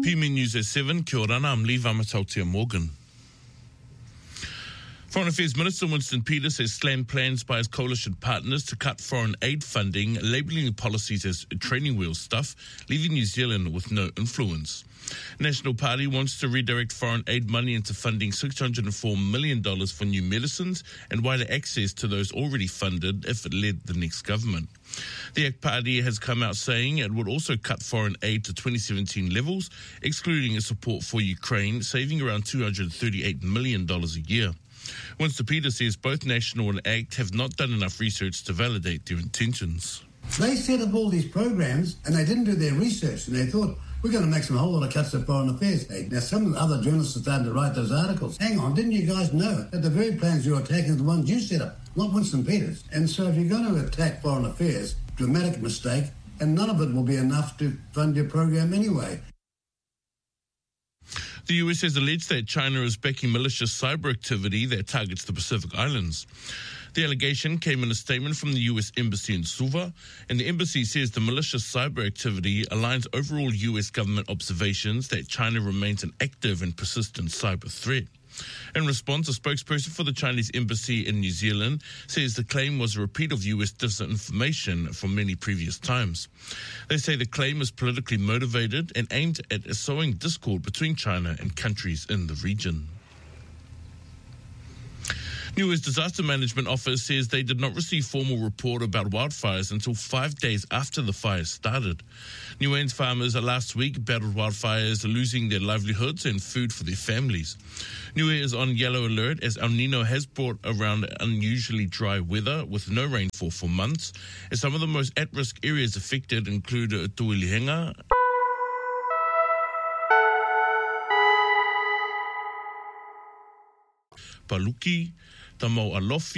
PME News at 7, kia orana, I'm Lee Vamatautia Morgan. Foreign Affairs Minister Winston Peters has slammed plans by his coalition partners to cut foreign aid funding, labelling the policies as training wheel stuff, leaving New Zealand with no influence. National Party wants to redirect foreign aid money into funding $604 million for new medicines and wider access to those already funded if it led the next government. The ACT Party has come out saying it would also cut foreign aid to 2017 levels, excluding its support for Ukraine, saving around $238 million a year. Winston Peters says both National and ACT have not done enough research to validate their intentions. They set up all these programs and they didn't do their research, and they thought, we're going to make some whole lot of cuts to foreign affairs aid. Now, some of the other journalists are starting to write those articles. Hang on, didn't you guys know that the very plans you're attacking are the ones you set up, not Winston Peters? And so if you're going to attack foreign affairs, dramatic mistake, and none of it will be enough to fund your program anyway. The US has alleged that China is backing malicious cyber activity that targets the Pacific Islands. The allegation came in a statement from the US Embassy in Suva, and the embassy says the malicious cyber activity aligns overall US government observations that China remains an active and persistent cyber threat. In response, a spokesperson for the Chinese embassy in New Zealand says the claim was a repeat of US disinformation from many previous times. They say the claim is politically motivated and aimed at sowing discord between China and countries in the region. Niue's Disaster Management Office says they did not receive formal report about wildfires until 5 days after the fires started. Niue's farmers last week battled wildfires, losing their livelihoods and food for their families. Niue is on yellow alert as El Nino has brought around unusually dry weather with no rainfall for months, and some of the most at-risk areas affected include Tuilihenga, Paluki, Tamau Alofi,